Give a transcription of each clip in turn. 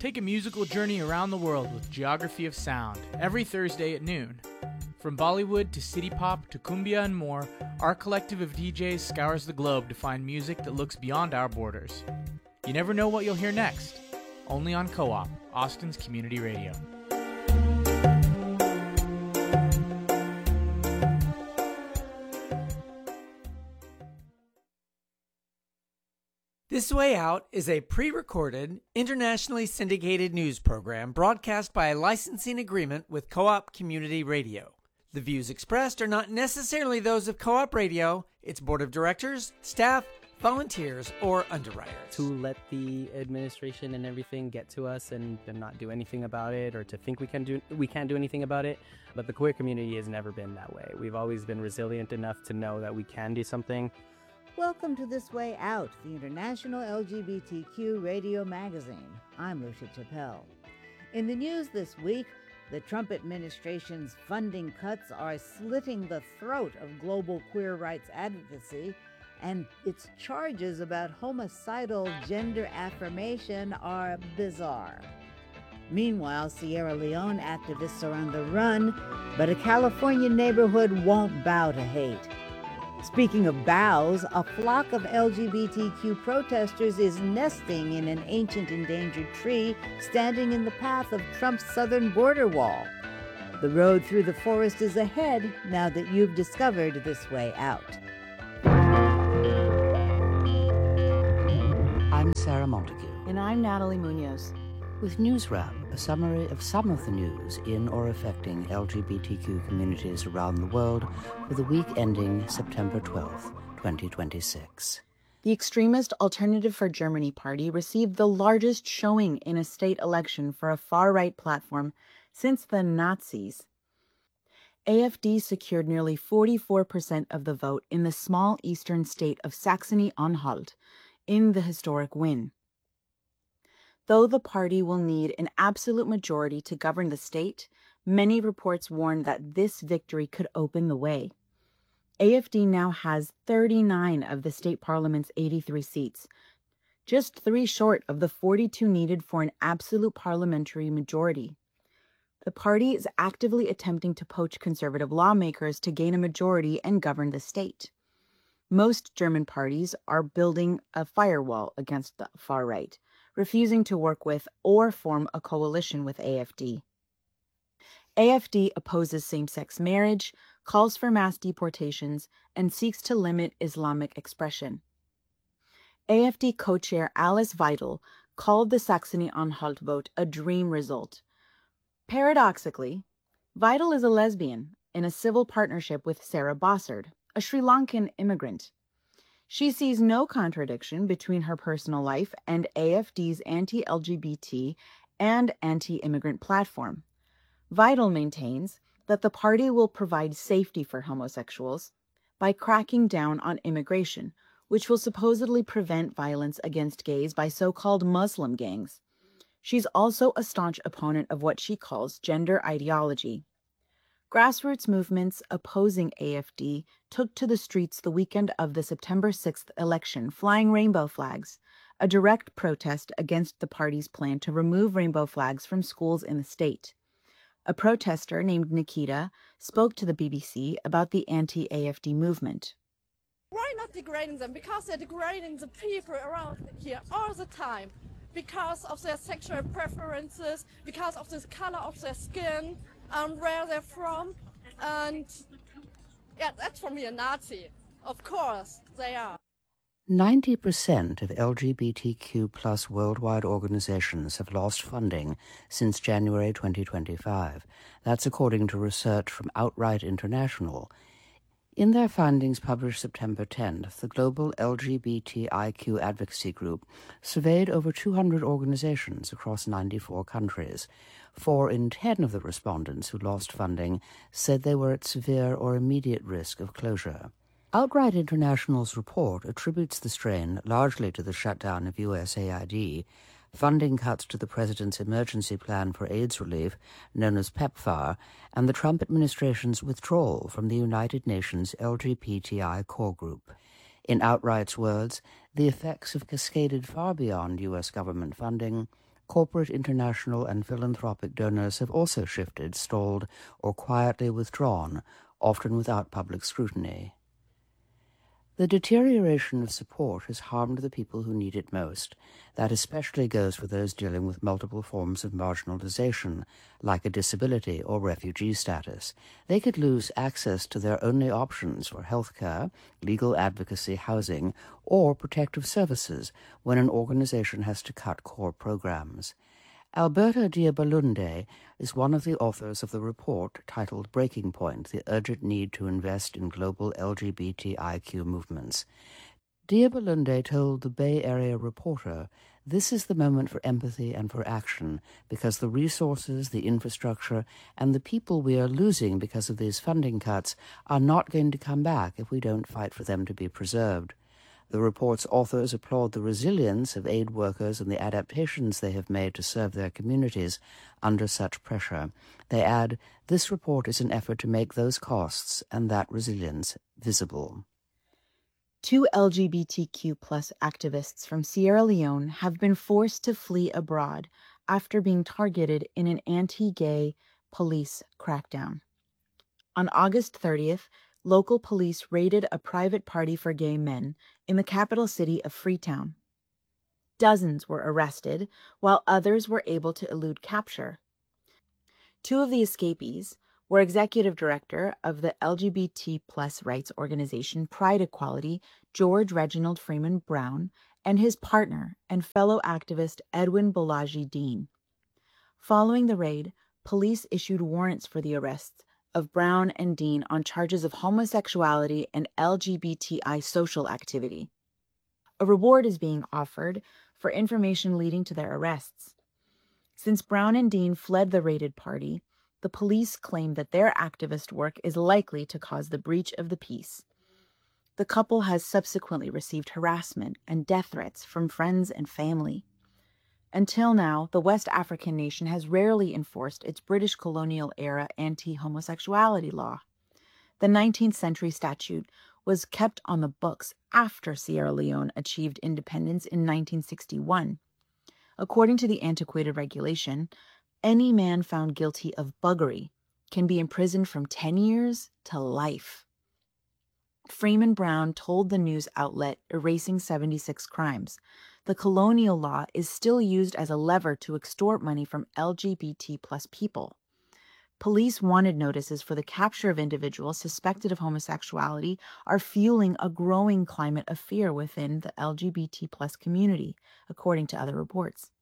Take a musical journey around the world with Geography of Sound, every Thursday at noon. From Bollywood to city pop to cumbia and more, our collective of DJs scours the globe to find music that looks beyond our borders. You never know what you'll hear next. Only on Co-op, Austin's community radio. This Way Out is a pre-recorded, internationally syndicated news program broadcast by a licensing agreement with Co-op Community Radio. The views expressed are not necessarily those of Co-op Radio, its board of directors, staff, volunteers, or underwriters. To let the administration and everything get to us and not do anything about it, or to think we can't do anything about it. But the queer community has never been that way. We've always been resilient enough to know that we can do something. Welcome to This Way Out, the international LGBTQ radio magazine. I'm Lucia Chappelle. In the news this week, the Trump administration's funding cuts are slitting the throat of global queer rights advocacy, and its charges about homicidal gender affirmation are bizarre. Meanwhile, Sierra Leone activists are on the run, but a California neighborhood won't bow to hate. Speaking of bows, a flock of LGBTQ protesters is nesting in an ancient endangered tree standing in the path of Trump's southern border wall. The road through the forest is ahead now that you've discovered This Way Out. I'm Sarah Montague. And I'm Natalie Munoz. With News Wrap, a summary of some of the news in or affecting LGBTQ communities around the world for the week ending September 12th, 2026. The extremist Alternative for Germany party received the largest showing in a state election for a far-right platform since the Nazis. AfD secured nearly 44% of the vote in the small eastern state of Saxony-Anhalt in the historic win. Though the party will need an absolute majority to govern the state, many reports warn that this victory could open the way. AfD now has 39 of the state parliament's 83 seats, just 3 short of the 42 needed for an absolute parliamentary majority. The party is actively attempting to poach conservative lawmakers to gain a majority and govern the state. Most German parties are building a firewall against the far right, refusing to work with or form a coalition with AfD. AfD opposes same-sex marriage, calls for mass deportations, and seeks to limit Islamic expression. AfD co-chair Alice Weidel called the Saxony-Anhalt vote a dream result. Paradoxically, Weidel is a lesbian in a civil partnership with Sarah Bossard, a Sri Lankan immigrant. She sees no contradiction between her personal life and AfD's anti-LGBT and anti-immigrant platform. Weidel maintains that the party will provide safety for homosexuals by cracking down on immigration, which will supposedly prevent violence against gays by so-called Muslim gangs. She's also a staunch opponent of what she calls gender ideology. Grassroots movements opposing AfD took to the streets the weekend of the September 6th election, flying rainbow flags, a direct protest against the party's plan to remove rainbow flags from schools in the state. A protester named Nikita spoke to the BBC about the anti-AfD movement. Why not degrading them? Because they're degrading the people around here all the time. Because of their sexual preferences, because of the color of their skin, where they're from, and yeah, that's for me a Nazi. Of course, they are. 90% of LGBTQ plus worldwide organizations have lost funding since January 2025. That's according to research from Outright International. In their findings published September 10th, the global LGBTIQ advocacy group surveyed over 200 organizations across 94 countries. 4 in 10 of the respondents who lost funding said they were at severe or immediate risk of closure. Outright International's report attributes the strain largely to the shutdown of USAID, funding cuts to the President's Emergency Plan for AIDS Relief, known as PEPFAR, and the Trump administration's withdrawal from the United Nations LGBTI core group. In Outright's words, the effects have cascaded far beyond U.S. government funding. corporate, international, and philanthropic donors have also shifted, stalled, or quietly withdrawn, often without public scrutiny. The deterioration of support has harmed the people who need it most. That especially goes for those dealing with multiple forms of marginalization, like a disability or refugee status. They could lose access to their only options for health care, legal advocacy, housing, or protective services when an organization has to cut core programs. Alberta Diabalunde is one of the authors of the report titled Breaking Point, The Urgent Need to Invest in Global LGBTIQ Movements. Diabalunde told the Bay Area Reporter, "This is the moment for empathy and for action, because the resources, the infrastructure, and the people we are losing because of these funding cuts are not going to come back if we don't fight for them to be preserved." The report's authors applaud the resilience of aid workers and the adaptations they have made to serve their communities under such pressure. They add, "This report is an effort to make those costs and that resilience visible." 2 LGBTQ+ activists from Sierra Leone have been forced to flee abroad after being targeted in an anti-gay police crackdown. On August 30th, local police raided a private party for gay men in the capital city of Freetown. Dozens were arrested, while others were able to elude capture. 2 of the escapees were executive director of the LGBT+ rights organization Pride Equality, George Reginald Freeman Brown, and his partner and fellow activist Edwin Bolaji Dean. Following the raid, police issued warrants for the arrests of Brown and Dean on charges of homosexuality and LGBTI social activity. A reward is being offered for information leading to their arrests. Since Brown and Dean fled the raided party, the police claim that their activist work is likely to cause the breach of the peace. The couple has subsequently received harassment and death threats from friends and family. Until now, the West African nation has rarely enforced its British colonial-era anti-homosexuality law. The 19th century statute was kept on the books after Sierra Leone achieved independence in 1961. According to the antiquated regulation, any man found guilty of buggery can be imprisoned from 10 years to life. Freeman Brown told the news outlet Erasing 76 Crimes, "The colonial law is still used as a lever to extort money from LGBT+ people. Police wanted notices for the capture of individuals suspected of homosexuality are fueling a growing climate of fear within the LGBT+ community," according to other reports.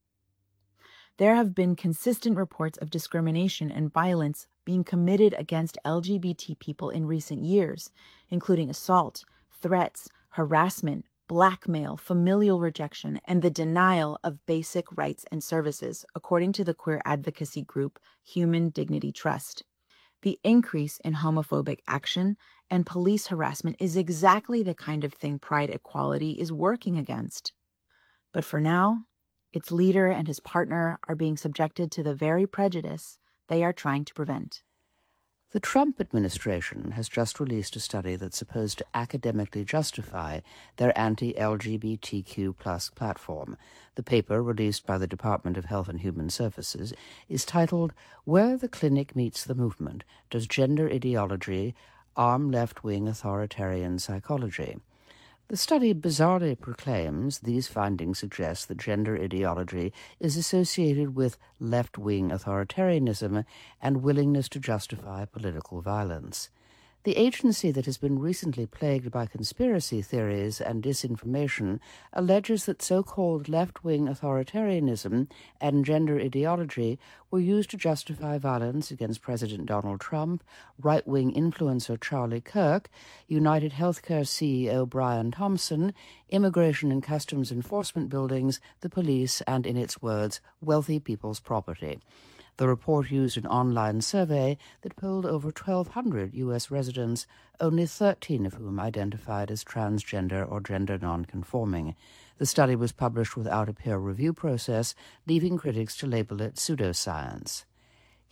There have been consistent reports of discrimination and violence being committed against LGBT people in recent years, including assault, threats, harassment, blackmail, familial rejection, and the denial of basic rights and services, according to the queer advocacy group Human Dignity Trust. The increase in homophobic action and police harassment is exactly the kind of thing Pride Equality is working against. But for now, its leader and his partner are being subjected to the very prejudice they are trying to prevent. The Trump administration has just released a study that's supposed to academically justify their anti-LGBTQ+ platform. The paper, released by the Department of Health and Human Services, is titled "Where the Clinic Meets the Movement: Does Gender Ideology Arm Left-Wing Authoritarian Psychology?" The study bizarrely proclaims these findings suggest that gender ideology is associated with left-wing authoritarianism and willingness to justify political violence. The agency that has been recently plagued by conspiracy theories and disinformation alleges that so-called left-wing authoritarianism and gender ideology were used to justify violence against President Donald Trump, right-wing influencer Charlie Kirk, United Healthcare CEO Brian Thompson, immigration and customs enforcement buildings, the police, and, in its words, wealthy people's property. The report used an online survey that polled over 1,200 U.S. residents, only 13 of whom identified as transgender or gender nonconforming. The study was published without a peer review process, leaving critics to label it pseudoscience.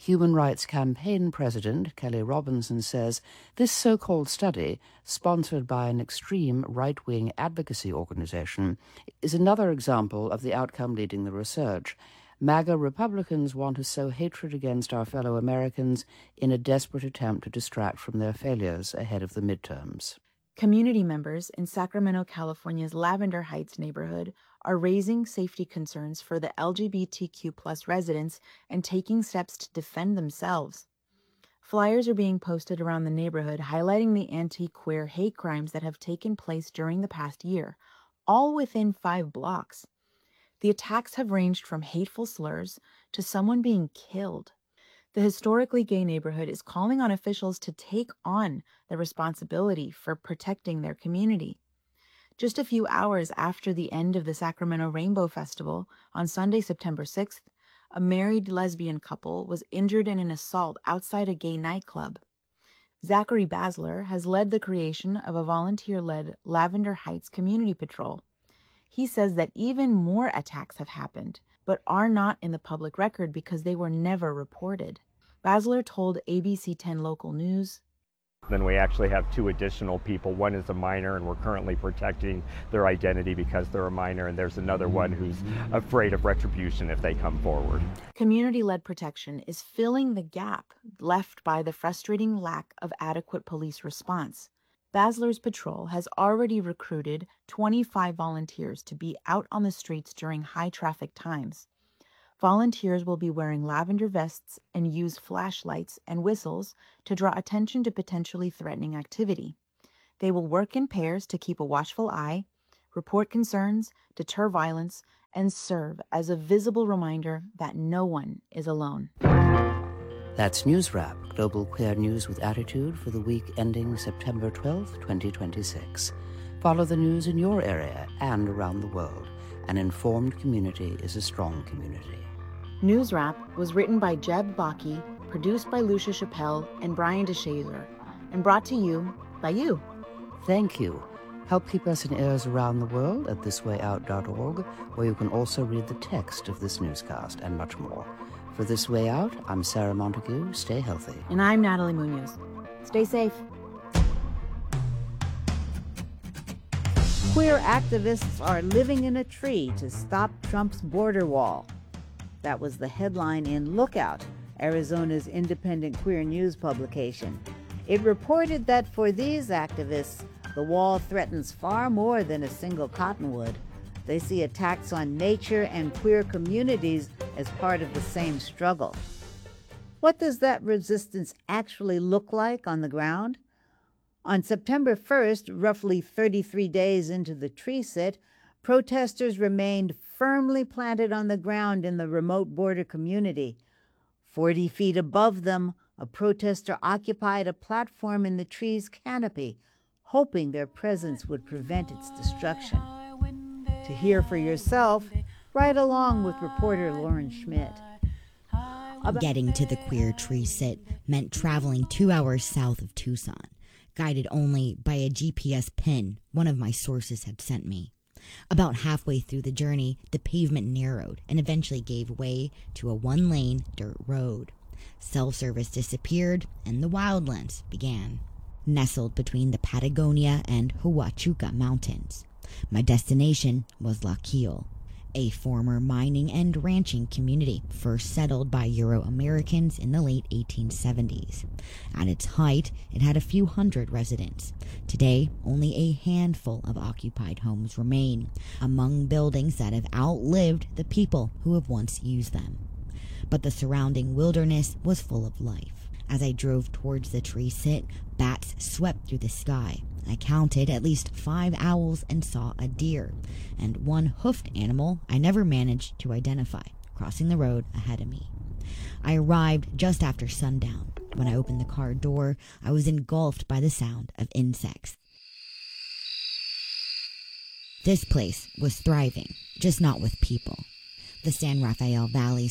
Human Rights Campaign President Kelly Robinson says this so-called study, sponsored by an extreme right-wing advocacy organization, is another example of the outcome leading the research. MAGA Republicans want to sow hatred against our fellow Americans in a desperate attempt to distract from their failures ahead of the midterms. Community members in Sacramento, California's Lavender Heights neighborhood are raising safety concerns for the LGBTQ+ residents and taking steps to defend themselves. Flyers are being posted around the neighborhood highlighting the anti-queer hate crimes that have taken place during the past year, all within 5 blocks. The attacks have ranged from hateful slurs to someone being killed. The historically gay neighborhood is calling on officials to take on the responsibility for protecting their community. Just a few hours after the end of the Sacramento Rainbow Festival, on Sunday, September 6th, a married lesbian couple was injured in an assault outside a gay nightclub. Zachary Basler has led the creation of a volunteer-led Lavender Heights Community Patrol. He says that even more attacks have happened, but are not in the public record because they were never reported. Basler told ABC 10 Local News, Then we actually have 2 additional people. One is a minor, and we're currently protecting their identity because they're a minor, and there's another one who's afraid of retribution if they come forward. Community-led protection is filling the gap left by the frustrating lack of adequate police response. Basler's patrol has already recruited 25 volunteers to be out on the streets during high-traffic times. Volunteers will be wearing lavender vests and use flashlights and whistles to draw attention to potentially threatening activity. They will work in pairs to keep a watchful eye, report concerns, deter violence, and serve as a visible reminder that no one is alone. That's News Wrap, global queer news with attitude for the week ending September 12th, 2026. Follow the news in your area and around the world. An informed community is a strong community. News Wrap was written by Jeb Bakke, produced by Lucia Chappelle and Brian DeShazer, and brought to you by you. Thank you. Help keep us in ears around the world at thiswayout.org, where you can also read the text of this newscast and much more. For This Way Out, I'm Sarah Montague. Stay healthy. And I'm Natalie Munoz. Stay safe. Queer activists are living in a tree to stop Trump's border wall. That was the headline in Lookout, Arizona's independent queer news publication. It reported that for these activists, the wall threatens far more than a single cottonwood. They see attacks on nature and queer communities as part of the same struggle. What does that resistance actually look like on the ground? On September 1st, roughly 33 days into the tree sit, protesters remained firmly planted on the ground in the remote border community. 40 feet above them, a protester occupied a platform in the tree's canopy, hoping their presence would prevent its destruction. To hear for yourself, ride along with reporter Lauren Schmidt. Getting to the queer tree sit meant traveling 2 hours south of Tucson, guided only by a GPS pin one of my sources had sent me. About halfway through the journey, the pavement narrowed and eventually gave way to a 1-lane dirt road. Self-service disappeared and the wildlands began. Nestled between the Patagonia and Huachuca Mountains, my destination was La Quille, a former mining and ranching community first settled by Euro-Americans in the late 1870s. At its height, it had a few hundred residents. Today, only a handful of occupied homes remain, among buildings that have outlived the people who have once used them. But the surrounding wilderness was full of life. As I drove towards the tree sit, bats swept through the sky. I counted at least 5 owls and saw a deer, and one hoofed animal I never managed to identify, crossing the road ahead of me. I arrived just after sundown. When I opened the car door, I was engulfed by the sound of insects. This place was thriving, just not with people. The San Rafael Valley